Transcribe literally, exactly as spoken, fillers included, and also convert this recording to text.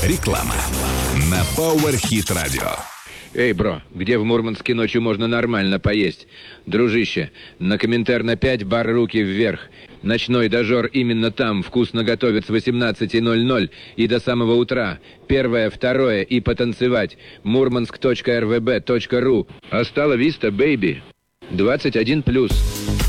Реклама на Power Hit Radio. Эй, бро, где в Мурманске ночью можно нормально поесть? Дружище, на Коминтерна пять бар «Руки вверх». Ночной дожор именно там вкусно готовят с восемнадцати ноль-ноль и до самого утра. Первое, второе и потанцевать. мурманск точка эр вэ бэ точка ру. Астала виста, бэйби. двадцать один плюс.